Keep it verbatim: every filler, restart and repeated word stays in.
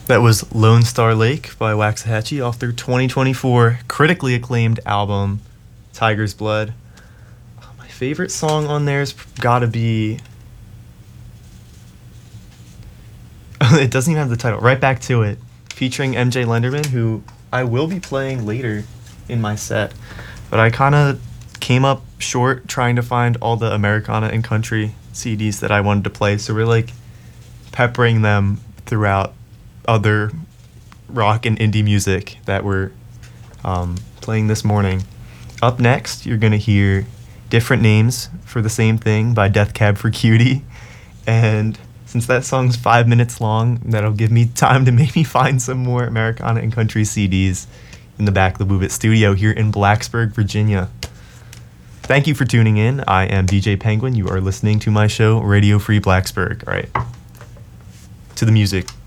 That was Lone Star Lake by Waxahachie off their twenty twenty-four critically acclaimed album, Tiger's Blood. My favorite song on there's gotta be... It doesn't even have the title. Right Back to It, featuring M J Lenderman, who I will be playing later in my set. But I kind of came up short trying to find all the Americana and country C Ds that I wanted to play, so we're like peppering them throughout other rock and indie music that we're um, playing this morning. Up next, you're going to hear Different Names for the Same Thing by Death Cab for Cutie. And since that song's five minutes long, that'll give me time to maybe find some more Americana and country C Ds in the back of the Move It studio here in Blacksburg, Virginia. Thank you for tuning in. I am D J Penguin. You are listening to my show, Radio Free Blacksburg. All right, to the music.